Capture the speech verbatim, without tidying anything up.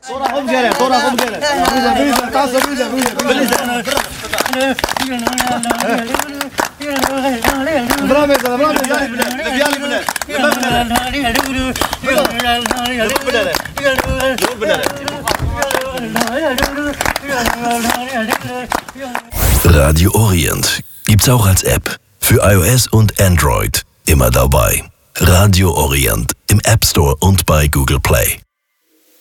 Radio Orient gibt's auch als App für iOS und Android. Immer dabei. Radio Orient im App Store und bei Google Play.